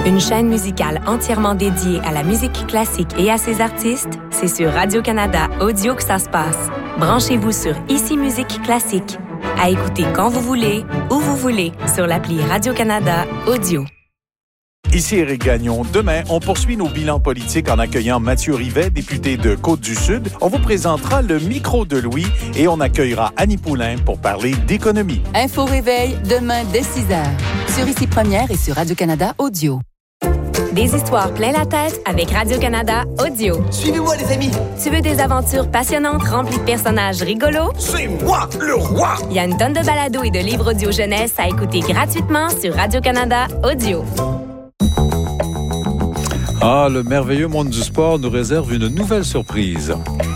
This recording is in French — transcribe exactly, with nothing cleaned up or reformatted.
Une chaîne musicale entièrement dédiée à la musique classique et à ses artistes, c'est sur Radio-Canada Audio que ça se passe. Branchez-vous sur Ici Musique Classique. À écouter quand vous voulez, où vous voulez, sur l'appli Radio-Canada Audio. Ici Éric Gagnon. Demain, on poursuit nos bilans politiques en accueillant Mathieu Rivet, député de Côte-du-Sud. On vous présentera le micro de Louis et on accueillera Annie Poulain pour parler d'économie. Info Réveil, demain dès six heures. Sur Ici Première et sur Radio-Canada Audio. Des histoires plein la tête avec Radio-Canada Audio. Suivez-moi, les amis! Tu veux des aventures passionnantes remplies de personnages rigolos? C'est moi, le roi! Il y a une tonne de balados et de livres audio jeunesse à écouter gratuitement sur Radio-Canada Audio. Ah, le merveilleux monde du sport nous réserve une nouvelle surprise.